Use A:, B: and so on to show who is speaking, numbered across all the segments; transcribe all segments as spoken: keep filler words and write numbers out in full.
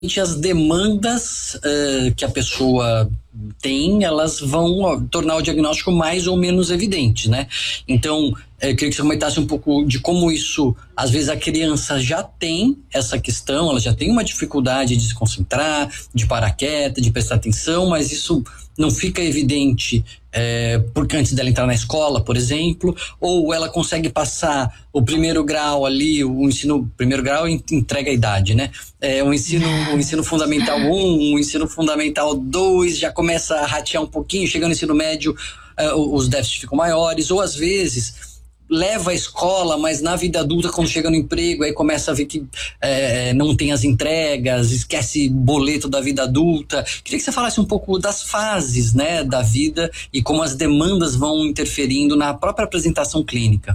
A: as demandas uh, que a pessoa tem, elas vão ó, tornar o diagnóstico mais ou menos evidente, né? Então, eu queria que você comentasse um pouco de como isso, às vezes a criança já tem essa questão, ela já tem uma dificuldade de se concentrar, de parar quieta, de prestar atenção, mas isso não fica evidente é, porque antes dela entrar na escola, por exemplo, ou ela consegue passar o primeiro grau ali, o ensino, primeiro grau entrega a idade, né? É, o ensino, o ensino fundamental um, o ensino fundamental dois, já começa a ratear um pouquinho, chegando no ensino médio, é, os déficits ficam maiores, ou às vezes leva a escola, mas na vida adulta, quando chega no emprego, aí começa a ver que é, não tem as entregas, esquece boleto da vida adulta. Queria que você falasse um pouco das fases, né, da vida e como as demandas vão interferindo na própria apresentação clínica.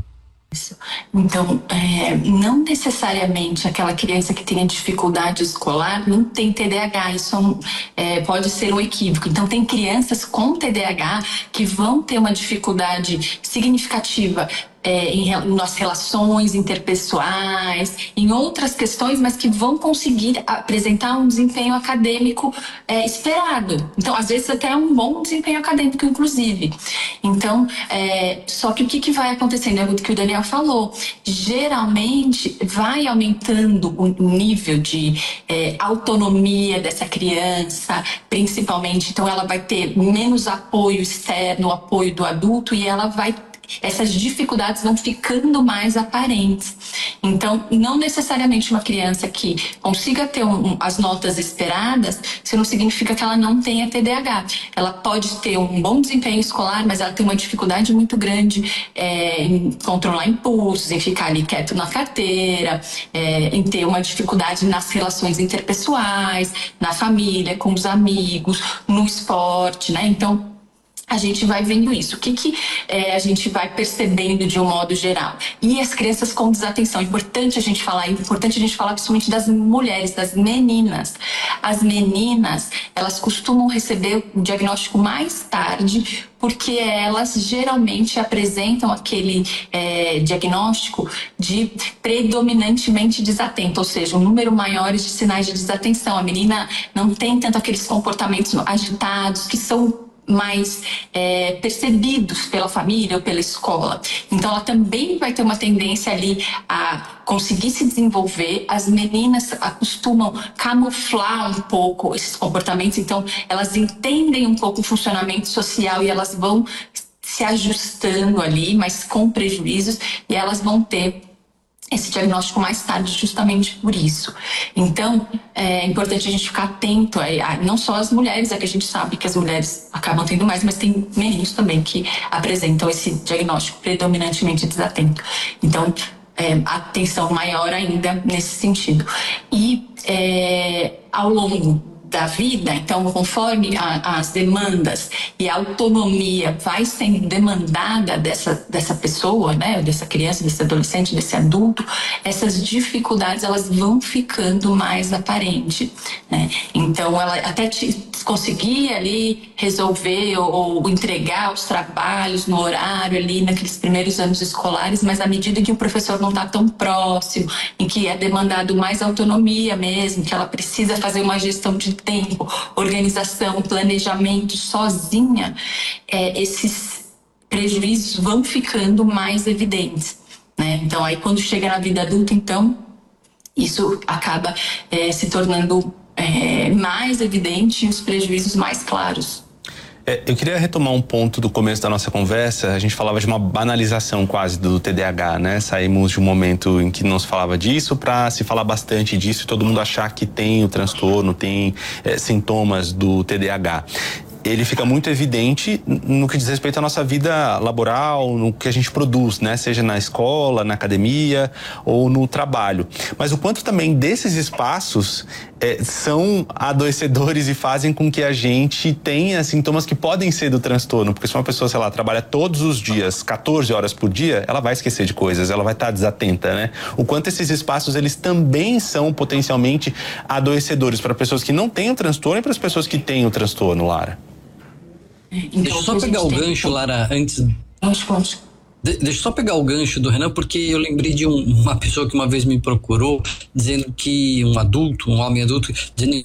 B: Então, é, não necessariamente aquela criança que tenha dificuldade escolar não tem T D A H, isso é, pode ser um equívoco. Então, tem crianças com T D A H que vão ter uma dificuldade significativa É, em, em nas relações interpessoais, em outras questões, mas que vão conseguir apresentar um desempenho acadêmico é, esperado. Então, às vezes até um bom desempenho acadêmico, inclusive. Então, é, só que o que, que vai acontecendo? É o que o Daniel falou. Geralmente, vai aumentando o nível de é, autonomia dessa criança, principalmente. Então, ela vai ter menos apoio externo, apoio do adulto, e ela vai essas dificuldades vão ficando mais aparentes. Então, não necessariamente uma criança que consiga ter um, as notas esperadas, isso não significa que ela não tenha T D A H. Ela pode ter um bom desempenho escolar, mas ela tem uma dificuldade muito grande é, em controlar impulsos, em ficar ali quieto na carteira, é, em ter uma dificuldade nas relações interpessoais, na família, com os amigos, no esporte, né? Então, a gente vai vendo isso. O que, que é, a gente vai percebendo de um modo geral? E as crianças com desatenção. É importante a gente falar, é importante a gente falar principalmente das mulheres, das meninas. As meninas, elas costumam receber o diagnóstico mais tarde, porque elas geralmente apresentam aquele é, diagnóstico de predominantemente desatento, ou seja, um número maior de sinais de desatenção. A menina não tem tanto aqueles comportamentos agitados que são mais é, percebidos pela família ou pela escola. Então, ela também vai ter uma tendência ali a conseguir se desenvolver. As meninas acostumam camuflar um pouco esses comportamentos, então elas entendem um pouco o funcionamento social e elas vão se ajustando ali, mas com prejuízos, e elas vão ter esse diagnóstico mais tarde justamente por isso. Então, é importante a gente ficar atento, a, a, não só as mulheres, é que a gente sabe que as mulheres acabam tendo mais, mas tem meninos também que apresentam esse diagnóstico predominantemente desatento. Então, é, atenção maior ainda nesse sentido. E é, ao longo da vida, então, conforme a, as demandas e a autonomia vai sendo demandada dessa, dessa pessoa, né, dessa criança, desse adolescente, desse adulto, essas dificuldades elas vão ficando mais aparentes, né? Então, ela até te, conseguir ali resolver ou, ou entregar os trabalhos no horário ali naqueles primeiros anos escolares, mas à medida que o professor não está tão próximo, em que é demandado mais autonomia mesmo, que ela precisa fazer uma gestão de tempo, organização, planejamento sozinha, é, esses prejuízos vão ficando mais evidentes, né? Então, aí quando chega na vida adulta, então, isso acaba é, se tornando é, mais evidente e os prejuízos mais claros.
C: É, eu queria retomar um ponto do começo da nossa conversa. A gente falava de uma banalização quase do T D A H, né? Saímos de um momento em que não se falava disso para se falar bastante disso e todo mundo achar que tem o transtorno, tem é, sintomas do T D A H. Ele fica muito evidente no que diz respeito à nossa vida laboral, no que a gente produz, né? Seja na escola, na academia ou no trabalho. Mas o quanto também desses espaços é, são adoecedores e fazem com que a gente tenha sintomas que podem ser do transtorno. Porque se uma pessoa, sei lá, trabalha todos os dias, quatorze horas por dia, ela vai esquecer de coisas, ela vai estar desatenta, né? O quanto esses espaços, eles também são potencialmente adoecedores para pessoas que não têm o transtorno e para as pessoas que têm o transtorno, Lara.
A: Então, deixa eu só pegar o gancho, Lara, antes...
B: Pode, pode.
A: De, deixa eu só pegar o gancho do Renan, porque eu lembrei de um, uma pessoa que uma vez me procurou, dizendo que um adulto, um homem adulto, dizendo